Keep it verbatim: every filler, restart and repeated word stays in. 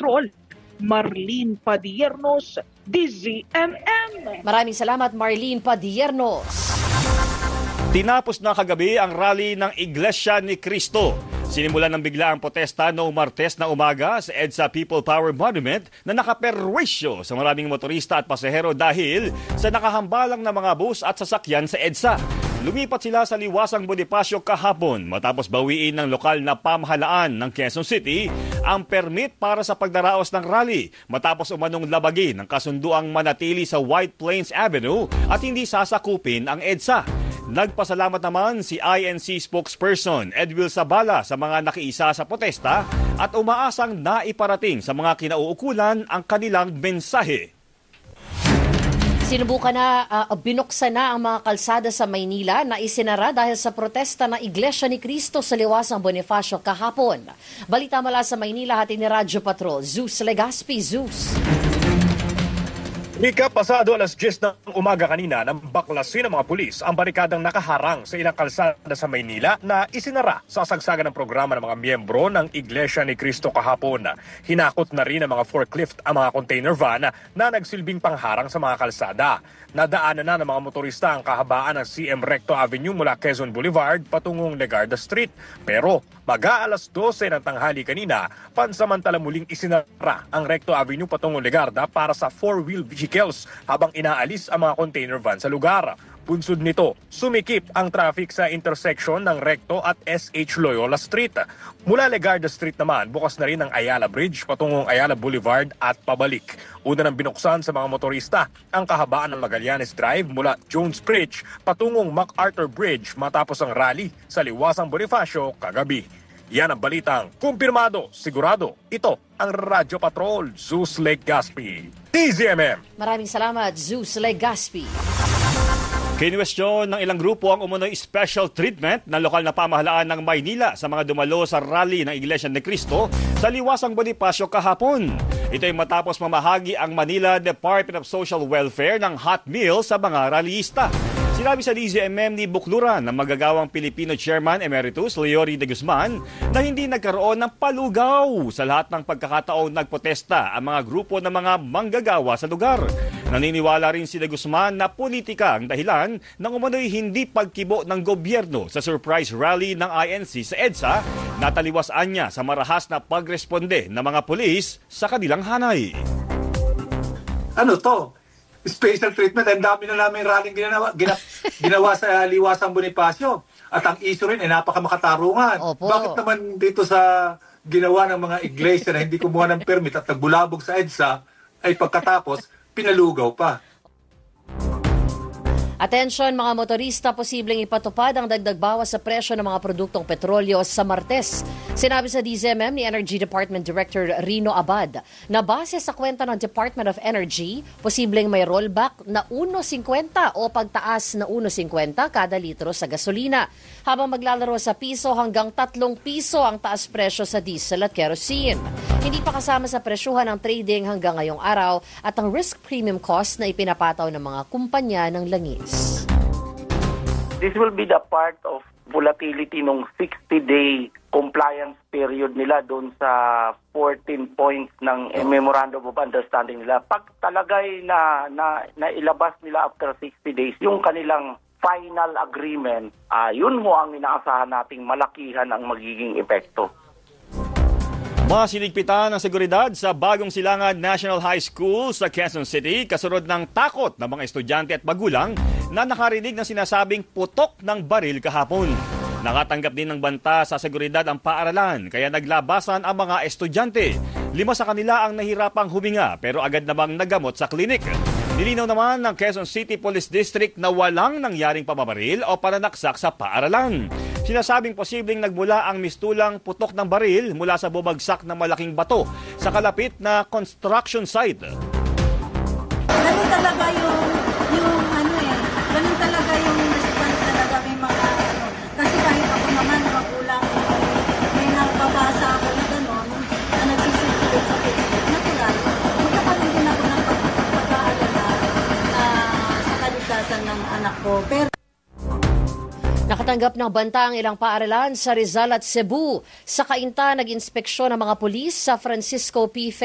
Patrol, Marlene Padiernos, D Z M M. Maraming salamat, Marlene Padiernos. Tinapos na kagabi ang rally ng Iglesia ni Cristo. Sinimulan ng bigla ang protesta noong Martes na umaga sa EDSA People Power Monument na nakaperwisyo sa maraming motorista at pasahero dahil sa nakahambalang na mga bus at sasakyan sa EDSA. Lumipat sila sa Liwasang Bonifacio kahapon matapos bawiin ng lokal na pamahalaan ng Quezon City ang permit para sa pagdaraos ng rally matapos umanong labagin ng kasunduang manatili sa White Plains Avenue at hindi sasakupin ang EDSA. Nagpasalamat naman si I N C spokesperson Edwil Sabala sa mga nakiisa sa protesta at umaasang naiparating sa mga kinauukulan ang kanilang mensahe. Sinubukan na, uh, binuksan na ang mga kalsada sa Maynila na isinara dahil sa protesta ng Iglesia ni Cristo sa Liwasang Bonifacio kahapon. Balita mula sa Maynila, hatid ni Radyo Patrol, Zeus Legaspi. Zeus. Mika, pasado alas diyes ng umaga kanina nang baklasin ng mga pulis ang barikadang nakaharang sa ilang kalsada sa Maynila na isinara sa sagsagan ng programa ng mga miyembro ng Iglesia ni Cristo kahapon. Hinakot na rin ng mga forklift ang mga container van na nagsilbing pangharang sa mga kalsada. Nadaanan na ng mga motorista ang kahabaan ng C M Recto Avenue mula Quezon Boulevard patungong Legarda Street. Pero mag-aalas dose ng tanghali kanina, pansamantala muling isinara ang Recto Avenue patungong Legarda para sa four-wheel vehicles habang inaalis ang mga container van sa lugar. Bunsod nito, sumikip ang traffic sa intersection ng Recto at S H Loyola Street. Mula Legarda Street naman, bukas na rin ang Ayala Bridge patungong Ayala Boulevard at pabalik. Una nang binuksan sa mga motorista ang kahabaan ng Magallanes Drive mula Jones Bridge patungong MacArthur Bridge matapos ang rally sa Liwasang Bonifacio kagabi. Yan ang balitang kumpirmado, sigurado. Ito ang Radyo Patrol, Zeus Legaspi. T Z M M. Maraming salamat, Zeus Legaspi. Kinwestiyon ng ilang grupo ang umunoy special treatment ng lokal na pamahalaan ng Maynila sa mga dumalo sa rally ng Iglesia ni Cristo sa Liwasang Bonifacio kahapon. Ito ay matapos mamahagi ang Manila Department of Social Welfare ng hot meal sa mga rallyista. Sinabi sa D Z M M ni Bukluran ng magagawang Pilipino Chairman Emeritus Leory de Guzman na hindi nagkaroon ng palugaw sa lahat ng pagkakataong nagprotesta ang mga grupo ng mga manggagawa sa lugar. Naniniwala rin si de Guzman na politika ang dahilan ng umano'y hindi pagkibo ng gobyerno sa surprise rally ng I N C sa EDSA na taliwasan niya sa marahas na pagresponde ng mga pulis sa kanilang hanay. Ano to? Special treatment. Ang dami na namin rallying ginawa, gina, ginawa sa Liwasang Bonifacio. At ang issue rin ay napakamakatarungan. Opo. Bakit naman dito sa ginawa ng mga iglesia na hindi kumuha ng permit at nagbulabog sa EDSA ay pagkatapos pinalugaw pa? Atensyon mga motorista, posibleng ipatupad ang dagdag bawas sa presyo ng mga produktong petrolyo sa Martes. Sinabi sa D Z M M ni Energy Department Director Rino Abad na base sa kwenta ng Department of Energy, posibleng may rollback na one fifty o pagtaas na one fifty kada litro sa gasolina, habang maglalaro sa piso hanggang tatlong piso ang taas presyo sa diesel at kerosene. Hindi pa kasama sa presyuhan ng trading hanggang ngayong araw at ang risk premium cost na ipinapataw ng mga kumpanya ng langis. This will be the part of volatility nung sixty-day compliance period nila doon sa fourteen points ng Memorandum of Understanding nila. Pag talagay na, na, na ilabas nila after sixty days, yung kanilang final agreement, uh, yun mo ang inaasahan nating malakihan ang magiging epekto. Masiligpitan ng seguridad sa Bagong Silangan National High School sa Quezon City kasunod ng takot ng mga estudyante at magulang na nakarinig ng sinasabing putok ng baril kahapon. Nakatanggap din ng banta sa seguridad ang paaralan kaya naglabasan ang mga estudyante. Lima sa kanila ang nahirapang huminga pero agad namang nagamot sa klinik. Nilinaw naman ng Quezon City Police District na walang nangyaring pamamaril o pananaksak sa paaralan. Sinasabing posibleng nagmula ang mistulang putok ng baril mula sa bumagsak na malaking bato sa kalapit na construction site. Ganun talaga yung, yung ano eh, ganun talaga yung response talaga may mga ano. Kasi kahit ako naman magulang, may nababasa ako na gano'n, na nagsisirculate sa Facebook, natural, magkakaroon din ako ng pag-aalala uh, sa kaligtasan ng anak ko. Pero nakatanggap ng banta ang ilang paaralan sa Rizal at Cebu. Sa Cainta, nag-inspeksyon ng mga pulis sa Francisco P.